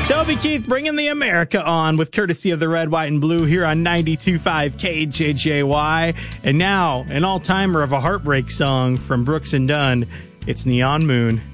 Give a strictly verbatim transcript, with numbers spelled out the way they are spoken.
Toby Keith bringing the America on with courtesy of the Red, White, and Blue here on ninety-two point five K J J Y. And now, an all-timer of a heartbreak song from Brooks and Dunn. It's Neon Moon.